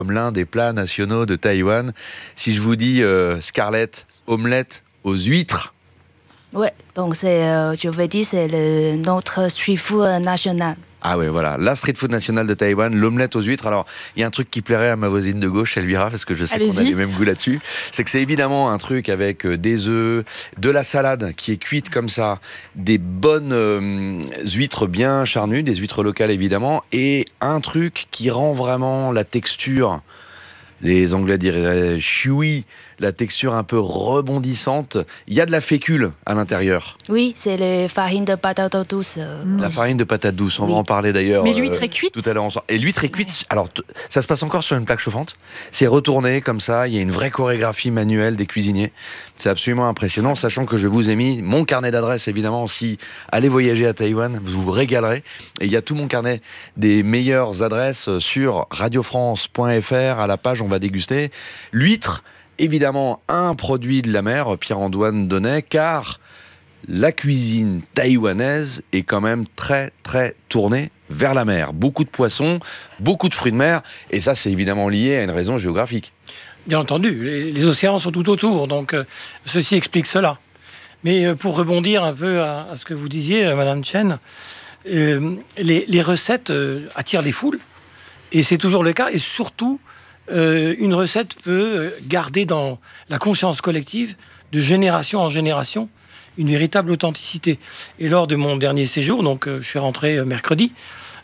comme l'un des plats nationaux de Taïwan. Si je vous dis Scarlett, omelette aux huîtres. Ouais, donc je vais dire, c'est notre street food national. Ah ouais, voilà, la street food nationale de Taïwan, l'omelette aux huîtres. Alors, il y a un truc qui plairait à ma voisine de gauche, Elvira, parce que je sais qu'on a les mêmes goûts là-dessus. C'est que c'est évidemment un truc avec des œufs, de la salade qui est cuite comme ça, des bonnes huîtres bien charnues, des huîtres locales évidemment, et un truc qui rend vraiment la texture, les Anglais diraient chewy, la texture un peu rebondissante. Il y a de la fécule à l'intérieur. Oui, c'est les farines de patates douces. La farine de patate douce, on va en parler d'ailleurs. Mais l'huître est cuite tout à l'heure ensemble. Et l'huître est cuite, alors ça se passe encore sur une plaque chauffante. C'est retourné comme ça, il y a une vraie chorégraphie manuelle des cuisiniers. C'est absolument impressionnant, sachant que je vous ai mis mon carnet d'adresses, évidemment. Si allez voyager à Taïwan, vous vous régalerez. Et il y a tout mon carnet des meilleures adresses sur radiofrance.fr. À la page, on va déguster l'huître. Évidemment, un produit de la mer, Pierre-Antoine Donnet, car la cuisine taïwanaise est quand même très, très tournée vers la mer. Beaucoup de poissons, beaucoup de fruits de mer, et ça, c'est évidemment lié à une raison géographique. Bien entendu, les océans sont tout autour, donc ceci explique cela. Mais pour rebondir un peu à ce que vous disiez, Madame Chen, les recettes attirent les foules, et c'est toujours le cas, et surtout, une recette peut garder dans la conscience collective de génération en génération une véritable authenticité. Et lors de mon dernier séjour, donc je suis rentré mercredi,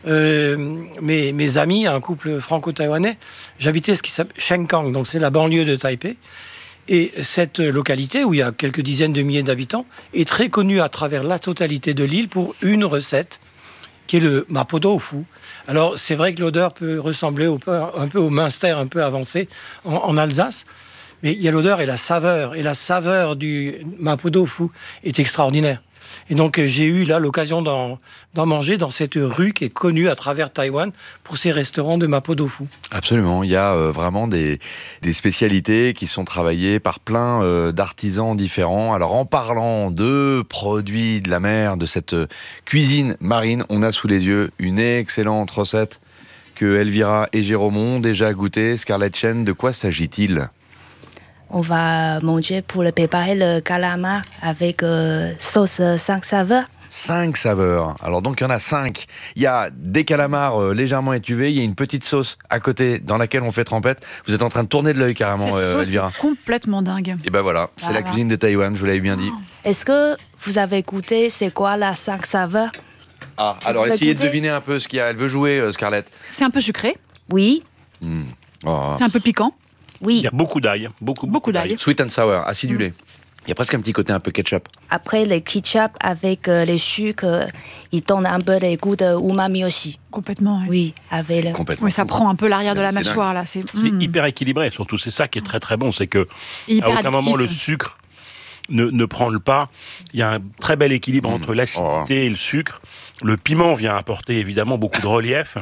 mes amis, un couple franco-taïwanais, j'habitais ce qui s'appelle Shenkang, donc c'est la banlieue de Taipei. Et cette localité, où il y a quelques dizaines de milliers d'habitants, est très connue à travers la totalité de l'île pour une recette qui est le mapo tofu. Alors, c'est vrai que l'odeur peut ressembler un peu au Münster, un peu avancé en Alsace, mais il y a l'odeur et la saveur du mapo tofu est extraordinaire. Et donc, j'ai eu là l'occasion d'en manger dans cette rue qui est connue à travers Taïwan pour ses restaurants de mapo tofu. Absolument, il y a vraiment des spécialités qui sont travaillées par plein d'artisans différents. Alors, en parlant de produits de la mer, de cette cuisine marine, on a sous les yeux une excellente recette que Elvira et Jérôme ont déjà goûté. Scarlett Chen, de quoi s'agit-il ? On va manger pour le préparer le calamar avec sauce 5 saveurs. 5 saveurs. Alors donc il y en a 5. Il y a des calamars légèrement étuvés, il y a une petite sauce à côté dans laquelle on fait trempette. Vous êtes en train de tourner de l'œil carrément, Elvira. C'est complètement dingue. Et ben voilà, c'est la cuisine de Taïwan, je vous l'avais bien dit. Est-ce que vous avez goûté, c'est quoi la 5 saveurs? Ah, alors essayez de deviner un peu ce qu'il y a. Elle veut jouer, Scarlett. C'est un peu sucré. Oui. Oh. C'est un peu piquant. Oui. Il y a beaucoup d'ail. Beaucoup d'ail. Sweet and sour, acidulé. Il y a presque un petit côté un peu ketchup. Après, le ketchup avec les sucres, il donne un peu les goûts de umami aussi. Complètement. Oui, avec le... Complètement. Oui, ça prend un peu l'arrière de la C'est mâchoire là. C'est hyper équilibré, surtout c'est ça qui est très très bon, c'est que hyper à aucun addictif. moment le sucre ne prend le pas. Il y a un très bel équilibre entre l'acidité et le sucre. Le piment vient apporter évidemment beaucoup de relief.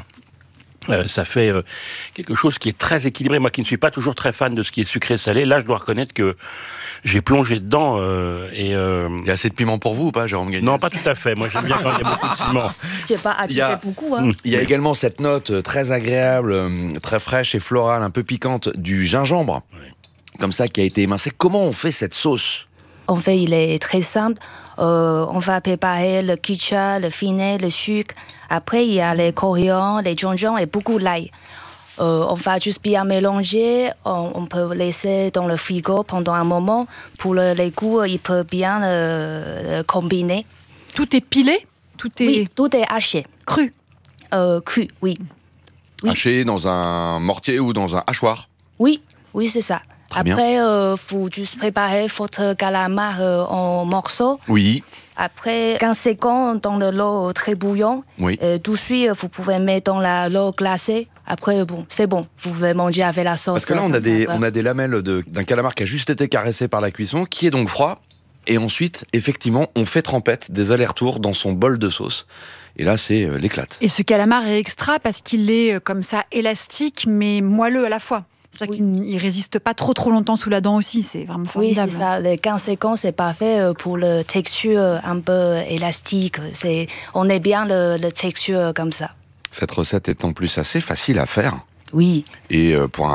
Ça fait quelque chose qui est très équilibré. Moi qui ne suis pas toujours très fan de ce qui est sucré-salé, là je dois reconnaître que j'ai plongé dedans Il y a assez de piment pour vous ou pas, Jérôme Gagnès ? Non, pas tout à fait. Moi j'aime bien quand il y a beaucoup de piment. Je n'ai pas habité beaucoup. Hein. Il y a également cette note très agréable, très fraîche et florale, un peu piquante du gingembre, comme ça, qui a été émincé. Comment on fait cette sauce ? En fait, il est très simple. On va préparer le ketchup, le vinaigre, le sucre. Après, il y a les coriandres, les gingembre et beaucoup d'ail. On va juste bien mélanger. On peut laisser dans le frigo pendant un moment. Pour les goûts, il peut bien combiner. Tout est pilé. Oui, tout est haché. Cru. Cru, oui. Haché dans un mortier ou dans un hachoir ? Oui, c'est ça. Très bien. Après, il faut juste préparer votre calamar en morceaux. Oui. Après 15 secondes dans de l'eau très bouillante. Oui. Tout de suite, vous pouvez mettre dans l'eau glacée. Après, c'est bon. Vous pouvez manger avec la sauce. Parce que là, on a des lamelles d'un calamar qui a juste été caressé par la cuisson, qui est donc froid. Et ensuite, effectivement, on fait trempette, des allers-retours dans son bol de sauce. Et là, c'est l'éclate. Et ce calamar est extra parce qu'il est comme ça élastique, mais moelleux à la fois. C'est-à-dire qu'il ne résiste pas trop longtemps sous la dent aussi, c'est vraiment formidable. Oui, c'est ça. Les 15 secondes, c'est parfait pour la texture un peu élastique. On est bien la texture comme ça. Cette recette est en plus assez facile à faire. Oui. Et pour